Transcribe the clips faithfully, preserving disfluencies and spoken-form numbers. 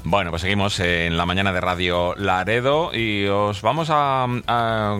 Bueno, pues seguimos en la mañana de Radio Laredo y os vamos a, a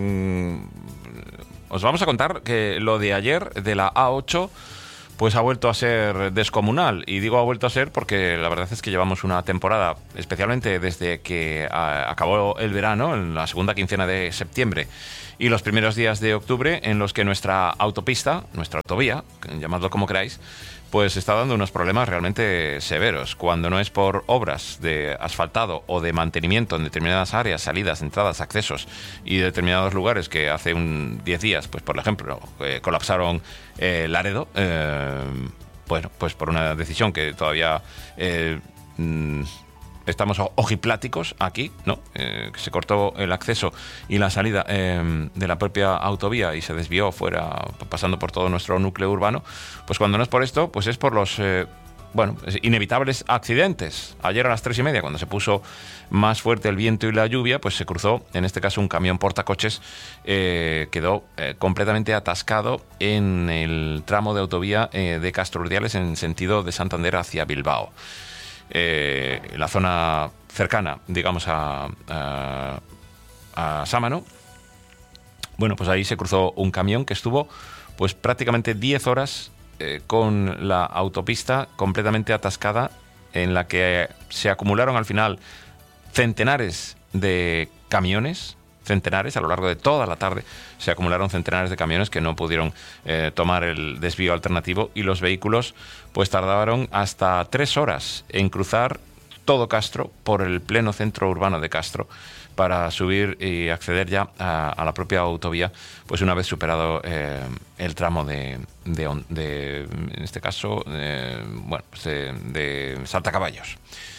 os vamos a contar que lo de ayer de la A ocho pues ha vuelto a ser descomunal, y digo ha vuelto a ser porque la verdad es que llevamos una temporada, especialmente desde que a, acabó el verano, en la segunda quincena de septiembre y los primeros días de octubre, en los que nuestra autopista, nuestra autovía, llamadlo como queráis, pues está dando unos problemas realmente severos. Cuando no es por obras de asfaltado o de mantenimiento en determinadas áreas, salidas, entradas, accesos y determinados lugares que hace un diez días, pues por ejemplo, eh, colapsaron eh, Laredo, eh, bueno, pues por una decisión que todavía eh, mm, estamos ojipláticos aquí, ¿no? Eh, se cortó el acceso y la salida eh, de la propia autovía y se desvió fuera, pasando por todo nuestro núcleo urbano. Pues cuando no es por esto, pues es por los eh, bueno, inevitables accidentes. Ayer a las tres y media, cuando se puso más fuerte el viento y la lluvia, pues se cruzó, en este caso un camión portacoches, eh, quedó eh, completamente atascado en el tramo de autovía eh, de Castro Urdiales en sentido de Santander hacia Bilbao. Eh, la zona cercana, digamos, a, a, a Sámano, bueno, pues ahí se cruzó un camión que estuvo pues prácticamente diez horas eh, con la autopista completamente atascada, en la que se acumularon al final centenares de camiones, centenares, a lo largo de toda la tarde se acumularon centenares de camiones que no pudieron eh, tomar el desvío alternativo, y los vehículos pues tardaron hasta tres horas en cruzar todo Castro por el pleno centro urbano de Castro para subir y acceder ya a, a la propia autovía, pues una vez superado eh, el tramo de, de, de, en este caso, eh, bueno, pues de, de Saltacaballos.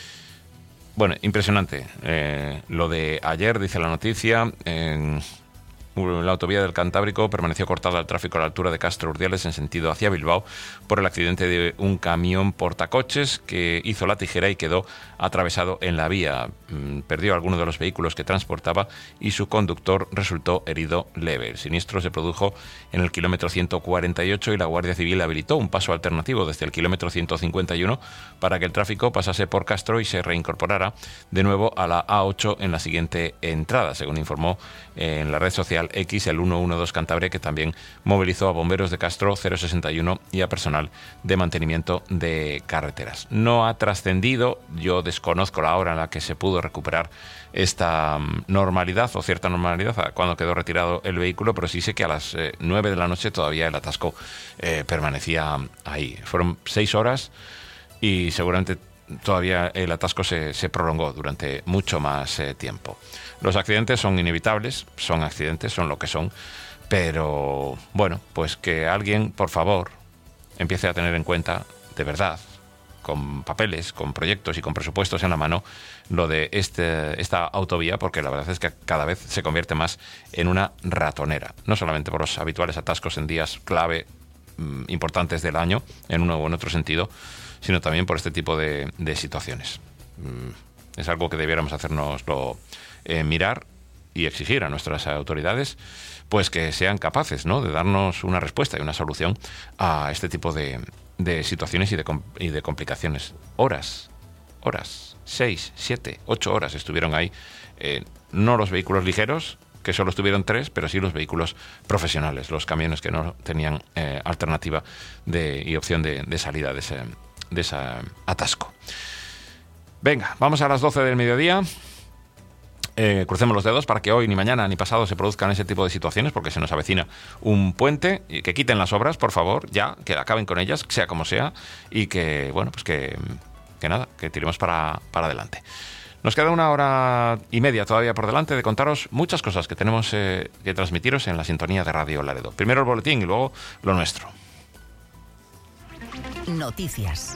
Bueno, impresionante. Eh, lo de ayer, dice la noticia, en la autovía del Cantábrico permaneció cortada al tráfico a la altura de Castro Urdiales en sentido hacia Bilbao por el accidente de un camión portacoches que hizo la tijera y quedó atravesado en la vía. Perdió alguno de los vehículos que transportaba y su conductor resultó herido leve. El siniestro se produjo en el kilómetro ciento cuarenta y ocho y la Guardia Civil habilitó un paso alternativo desde el kilómetro ciento cincuenta y uno para que el tráfico pasase por Castro y se reincorporara de nuevo a la A ocho en la siguiente entrada, según informó en la red social X el ciento doce Cantabria, que también movilizó a bomberos de Castro, cero sesenta y uno y a personal de mantenimiento de carreteras. No ha trascendido, yo desconozco la hora en la que se pudo recuperar esta normalidad o cierta normalidad cuando quedó retirado el vehículo, pero sí sé que a las eh, nueve de la noche todavía el atasco eh, permanecía ahí. Fueron seis horas y seguramente todavía el atasco se, se prolongó durante mucho más eh, tiempo. Los accidentes son inevitables, son accidentes, son lo que son, pero bueno, pues que alguien, por favor, empiece a tener en cuenta, de verdad, con papeles, con proyectos y con presupuestos en la mano, lo de este, esta autovía, porque la verdad es que cada vez se convierte más en una ratonera, no solamente por los habituales atascos en días clave mmm, importantes del año, en uno u en otro sentido, sino también por este tipo de, de situaciones. Es algo que debiéramos hacernoslo eh, mirar y exigir a nuestras autoridades, pues que sean capaces, ¿no?, de darnos una respuesta y una solución a este tipo de, de situaciones y de, y de complicaciones. Horas, horas, seis, siete, ocho horas estuvieron ahí, eh, no los vehículos ligeros, que solo estuvieron tres, pero sí los vehículos profesionales, los camiones que no tenían eh, alternativa de, y opción de, de salida de ese, de ese atasco. Venga, vamos a las doce del mediodía. Eh, crucemos los dedos para que hoy, ni mañana, ni pasado se produzcan ese tipo de situaciones, porque se nos avecina un puente. Y que quiten las obras, por favor, ya, que acaben con ellas, sea como sea, y que, bueno, pues que, que nada, que tiremos para, para adelante. Nos queda una hora y media todavía por delante de contaros muchas cosas que tenemos eh, que transmitiros en la sintonía de Radio Laredo. Primero el boletín y luego lo nuestro. Noticias.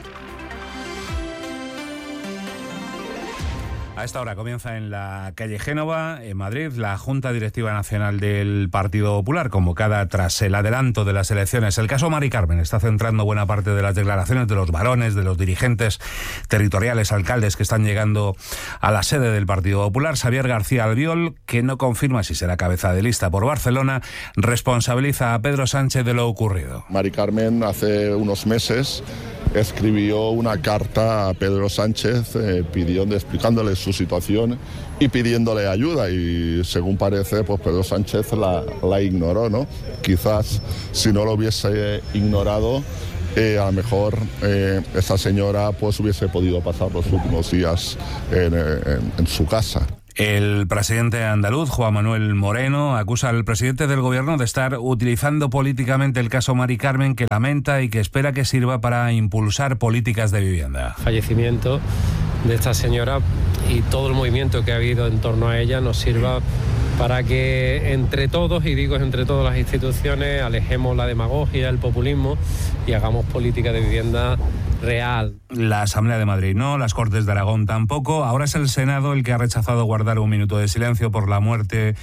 A esta hora comienza en la calle Génova, en Madrid, la Junta Directiva Nacional del Partido Popular, convocada tras el adelanto de las elecciones. El caso Mari Carmen está centrando buena parte de las declaraciones de los varones, de los dirigentes territoriales, alcaldes que están llegando a la sede del Partido Popular. Xavier García Albiol, que no confirma si será cabeza de lista por Barcelona, responsabiliza a Pedro Sánchez de lo ocurrido. Mari Carmen hace unos meses escribió una carta a Pedro Sánchez eh, pidiendo, explicándole su situación y pidiéndole ayuda, y según parece, pues Pedro Sánchez la, la ignoró, ¿no? Quizás si no lo hubiese ignorado, Eh, a lo mejor eh, esa señora pues hubiese podido pasar los últimos días en, en, en su casa. El presidente andaluz, Juan Manuel Moreno, acusa al presidente del gobierno de estar utilizando políticamente el caso Mari Carmen, que lamenta y que espera que sirva para impulsar políticas de vivienda. Fallecimiento de esta señora y todo el movimiento que ha habido en torno a ella nos sirva para que entre todos, y digo entre todas las instituciones, alejemos la demagogia, el populismo y hagamos política de vivienda real. La Asamblea de Madrid no, las Cortes de Aragón tampoco. Ahora es el Senado el que ha rechazado guardar un minuto de silencio por la muerte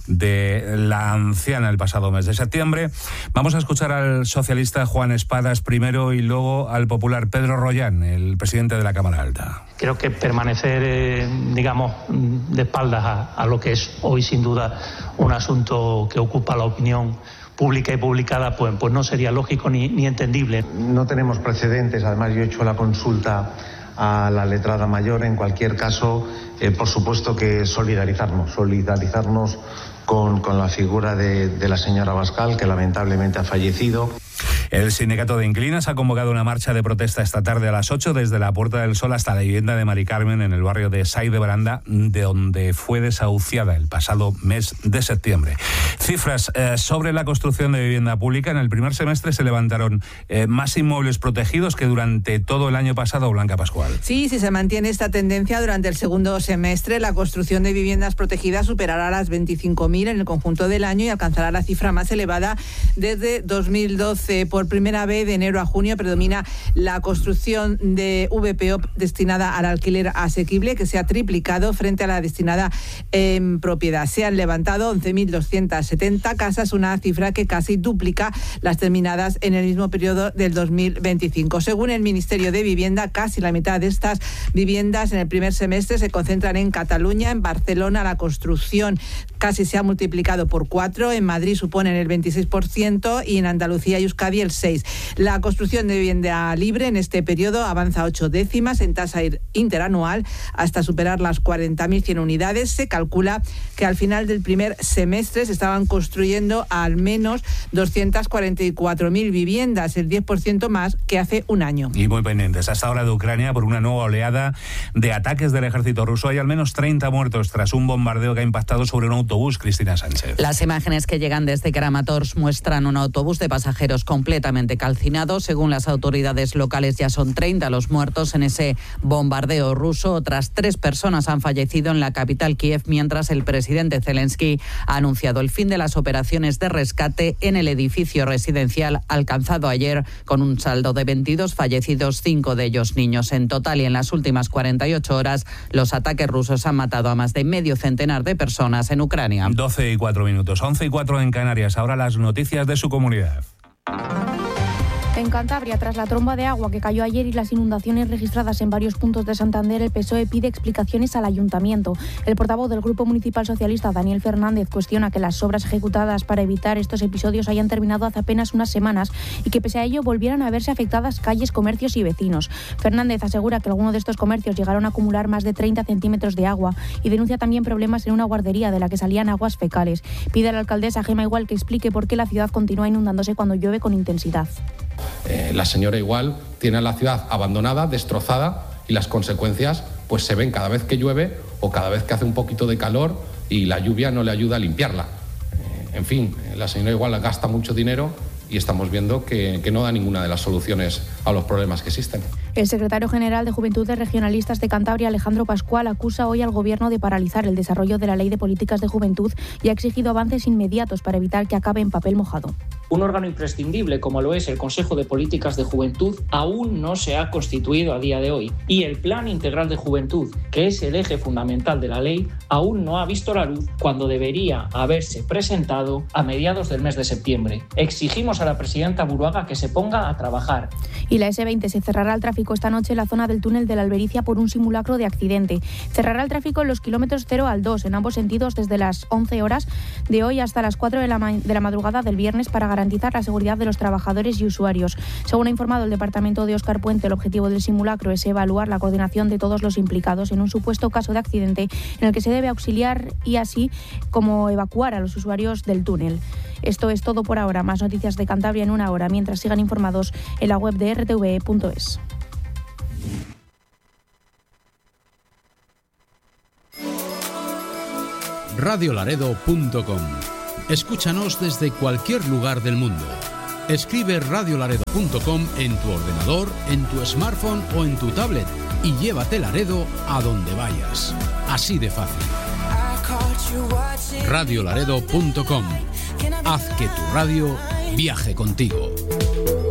de la anciana el pasado mes de septiembre. Vamos a escuchar al socialista Juan Espadas primero y luego al popular Pedro Rollán, el presidente de la Cámara Alta. Creo que permanecer, eh, digamos, de espaldas a, a lo que es hoy sin duda un asunto que ocupa la opinión pública y publicada, pues, pues no sería lógico ni, ni entendible. No tenemos precedentes, además yo he hecho la consulta a la letrada mayor. En cualquier caso, eh, por supuesto que solidarizarnos, solidarizarnos con, con la figura de, de la señora Abascal, que lamentablemente ha fallecido. El sindicato de inquilinos ha convocado una marcha de protesta esta tarde a las ocho desde la Puerta del Sol hasta la vivienda de Mari Carmen en el barrio de Sái de Baranda, de donde fue desahuciada el pasado mes de septiembre. Cifras eh, sobre la construcción de vivienda pública. En el primer semestre se levantaron eh, más inmuebles protegidos que durante todo el año pasado, Blanca Pascual. Sí, si se mantiene esta tendencia durante el segundo semestre, la construcción de viviendas protegidas superará las veinticinco mil en el conjunto del año y alcanzará la cifra más elevada desde dos mil doce. Por primera vez, de enero a junio, predomina la construcción de V P O destinada al alquiler asequible, que se ha triplicado frente a la destinada en propiedad. Se han levantado once mil doscientas setenta casas, una cifra que casi duplica las terminadas en el mismo periodo del dos mil veinticinco. Según el Ministerio de Vivienda, casi la mitad de estas viviendas en el primer semestre se concentran en Cataluña. En Barcelona la construcción casi se ha multiplicado por cuatro, en Madrid suponen el veintiséis por ciento y en Andalucía y Euskadi el seis por ciento. La construcción de vivienda libre en este periodo avanza ocho décimas en tasa interanual hasta superar las cuarenta mil cien unidades. Se calcula que al final del primer semestre se estaban construyendo al menos doscientas cuarenta y cuatro mil viviendas, el diez por ciento más que hace un año. Y muy pendientes hasta ahora de Ucrania por una nueva oleada de ataques del ejército ruso. Hay al menos treinta muertos tras un bombardeo que ha impactado sobre un autobús. Cristina Sánchez. Las imágenes que llegan desde Kramatorsk muestran un autobús de pasajeros completamente calcinado. Según las autoridades locales, ya son treinta los muertos en ese bombardeo ruso. Otras tres personas han fallecido en la capital Kiev, mientras el presidente Zelensky ha anunciado el fin de las operaciones de rescate en el edificio residencial alcanzado ayer, con un saldo de veintidós fallecidos, cinco de ellos niños. En total, y en las últimas cuarenta y ocho horas, los ataques rusos han matado a más de medio centenar de personas en Ucrania. doce y cuatro minutos, once y cuatro en Canarias. Ahora las noticias de su comunidad. En Cantabria, tras la tromba de agua que cayó ayer y las inundaciones registradas en varios puntos de Santander, el P S O E pide explicaciones al ayuntamiento. El portavoz del Grupo Municipal Socialista, Daniel Fernández, cuestiona que las obras ejecutadas para evitar estos episodios hayan terminado hace apenas unas semanas y que pese a ello volvieran a verse afectadas calles, comercios y vecinos. Fernández asegura que algunos de estos comercios llegaron a acumular más de treinta centímetros de agua y denuncia también problemas en una guardería de la que salían aguas fecales. Pide a la alcaldesa Gema Igual que explique por qué la ciudad continúa inundándose cuando llueve con intensidad. Eh, la señora Igual tiene a la ciudad abandonada, destrozada, y las consecuencias pues se ven cada vez que llueve o cada vez que hace un poquito de calor y la lluvia no le ayuda a limpiarla. Eh, en fin, la señora Igual gasta mucho dinero y estamos viendo que, que no da ninguna de las soluciones a los problemas que existen. El secretario general de Juventudes Regionalistas de Cantabria, Alejandro Pascual, acusa hoy al Gobierno de paralizar el desarrollo de la Ley de Políticas de Juventud y ha exigido avances inmediatos para evitar que acabe en papel mojado. Un órgano imprescindible como lo es el Consejo de Políticas de Juventud aún no se ha constituido a día de hoy y el Plan Integral de Juventud, que es el eje fundamental de la ley, aún no ha visto la luz cuando debería haberse presentado a mediados del mes de septiembre. Exigimos a la presidenta Buruaga que se ponga a trabajar. Y la ese veinte se cerrará el tráfico esta noche en la zona del túnel de la Albericia por un simulacro de accidente. Cerrará el tráfico en los kilómetros cero al dos en ambos sentidos desde las once horas de hoy hasta las cuatro de la, ma- de la madrugada del viernes para garantizar garantizar la seguridad de los trabajadores y usuarios. Según ha informado el departamento de Óscar Puente, el objetivo del simulacro es evaluar la coordinación de todos los implicados en un supuesto caso de accidente en el que se debe auxiliar y así como evacuar a los usuarios del túnel. Esto es todo por ahora. Más noticias de Cantabria en una hora, mientras sigan informados en la web de r t v e punto es. radio laredo punto com. Escúchanos desde cualquier lugar del mundo. Escribe radio laredo punto com en tu ordenador, en tu smartphone o en tu tablet y llévate Laredo a donde vayas. Así de fácil. radio laredo punto com. Haz que tu radio viaje contigo.